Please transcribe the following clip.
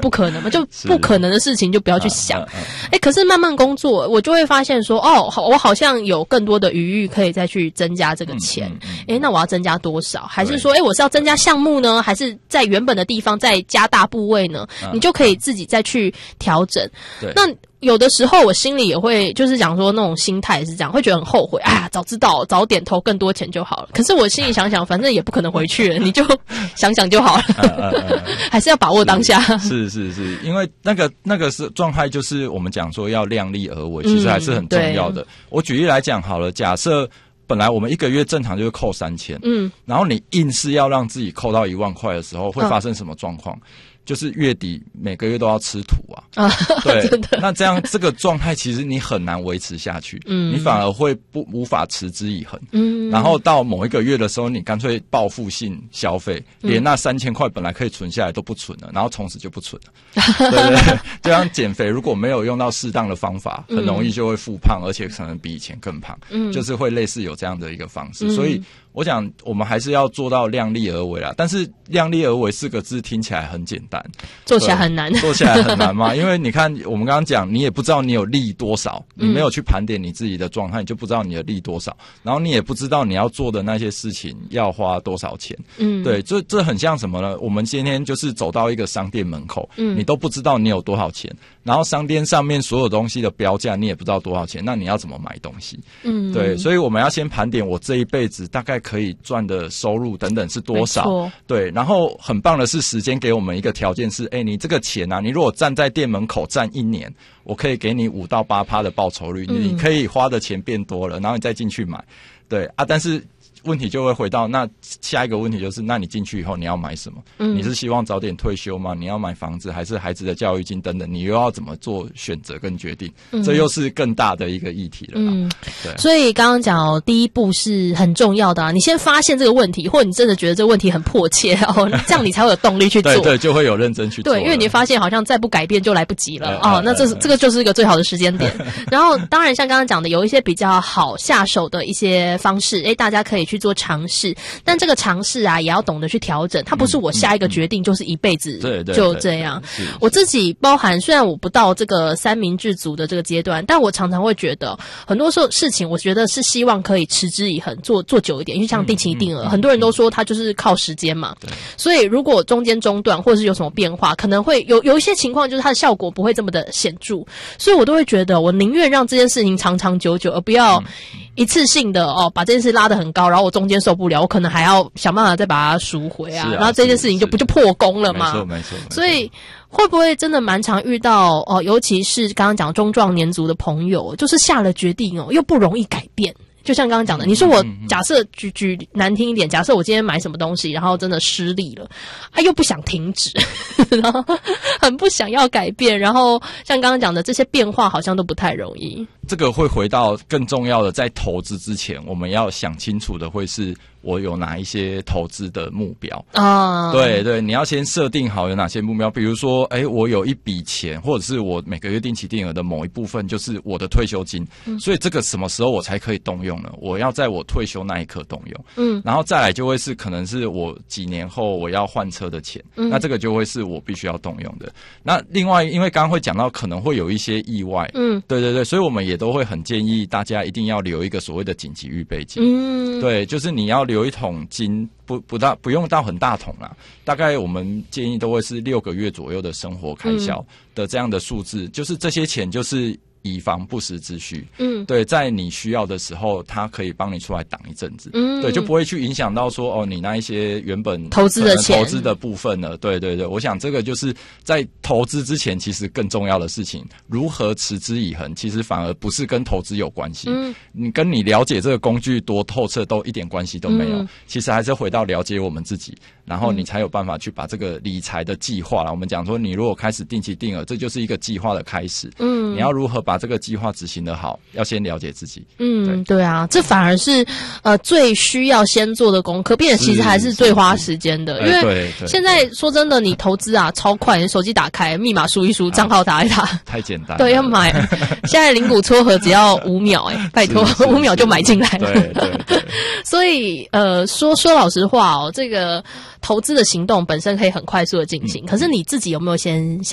不可能嘛，就不可能的事情就不要去想。可是慢慢工作，我就会发现说，我好像有更多的余裕可以再去增加这个钱。那我要增加多少？还是说，我是要增加项目呢？还是在原本的地方再加大部位呢？你就可以自己再去调整。 对， 那有的时候我心里也会就是讲说那种心态是这样，会觉得很后悔，早知道早点投更多钱就好了。可是我心里想想，反正也不可能回去了，你就想想就好了。还是要把握当下。 是，因为那个是状态，就是我们讲说要量力而为，其实还是很重要的。我举例来讲好了，假设本来我们一个月正常就是扣3000，然后你硬是要让自己扣到1万块的时候，会发生什么状况？就是月底每个月都要吃土啊，对，那这样这个状态其实你很难维持下去，你反而会无法持之以恒，然后到某一个月的时候，你干脆报复性消费，连那3000块本来可以存下来都不存了，然后从此就不存了，对，就像减肥，如果没有用到适当的方法，很容易就会复胖，而且可能比以前更胖，就是会类似有这样的一个方式，所以我想我们还是要做到量力而为啦，但是量力而为4个字听起来很简单， 做起来很难。 做起来很难嘛？因为你看我们刚刚讲，你也不知道你有利多少，你没有去盘点你自己的状态，你就不知道你的利多少，然后你也不知道你要做的那些事情要花多少钱。对，这很像什么呢？我们今天就是走到一个商店门口，你都不知道你有多少钱，然后商店上面所有东西的标价你也不知道多少钱，那你要怎么买东西？对，所以我们要先盘点我这一辈子大概可以赚的收入等等是多少。对，然后很棒的是时间给我们一个条件是，你这个钱啊，你如果站在店门口站1年，我可以给你5到8%的报酬率，你可以花的钱变多了，然后你再进去买。对啊，但是问题就会回到那下一个问题，就是那你进去以后你要买什么？你是希望早点退休吗？你要买房子还是孩子的教育金等等？你又要怎么做选择跟决定？这又是更大的一个议题了啦。对， 所以刚刚讲第一步是很重要的啊，你先发现这个问题，或者你真的觉得这个问题很迫切这样你才会有动力去做。 对，就会有认真去做。 对，因为你发现好像再不改变就来不及了那这个就是一个最好的时间点。然后当然像刚刚讲的，有一些比较好下手的一些方式，大家可以去做尝试，但这个尝试啊也要懂得去调整，它不是我下一个决定就是一辈子就这样。我自己包含虽然我不到这个三明治族的这个阶段，但我常常会觉得很多时候事情我觉得是希望可以持之以恒，做久一点，因为像定期定额很多人都说它就是靠时间嘛，所以如果中间中断或者是有什么变化，可能会有一些情况就是它的效果不会这么的显著，所以我都会觉得我宁愿让这件事情长长久久，而不要一次性的把这件事拉得很高，然后我中间受不了，我可能还要想办法再把它赎回啊，然后这件事情就破功了嘛。 没错。 所以会不会真的蛮常遇到尤其是刚刚讲中壮年族的朋友，就是下了决定又不容易改变。就像刚刚讲的，你说我假设举难听一点，假设我今天买什么东西，然后真的失利了，又不想停止，然后很不想要改变，然后像刚刚讲的这些变化好像都不太容易。 这个会回到更重要的，在投资之前，我们要想清楚的会是我有哪一些投资的目标啊？对，你要先设定好有哪些目标，比如说，我有一笔钱，或者是我每个月定期定额的某一部分，就是我的退休金，所以这个什么时候我才可以动用呢？我要在我退休那一刻动用，然后再来就会是可能是我几年后我要换车的钱，那这个就会是我必须要动用的。那另外，因为刚刚会讲到可能会有一些意外，对，所以我们也都会很建议大家一定要留一个所谓的紧急预备金，对，就是你要留一桶金，不用到很大桶啦，大概我们建议都会是6个月左右的生活开销的这样的数字，就是这些钱就是以防不时之需，对，在你需要的时候，它可以帮你出来挡一阵子，对，就不会去影响到说你那一些原本投资的钱、 投资的部分了，对，我想这个就是在投资之前，其实更重要的事情，如何持之以恒，其实反而不是跟投资有关系，你跟你了解这个工具多透彻都一点关系都没有，其实还是回到了解我们自己，然后你才有办法去把这个理财的计划啦，我们讲说，你如果开始定期定额，这就是一个计划的开始，你要如何把这个计划执行得好，要先了解自己。 对啊，这反而是最需要先做的功课，并且其实还是最花时间的，因为现在说真的，你投资啊超快，你手机打开，密码输一输，账号打一打， 太简单了。 对，要买，现在零股撮合只要5秒，拜托，5秒就买进来了。对。所以说老实话这个投资的行动本身可以很快速的进行，可是你自己有没有先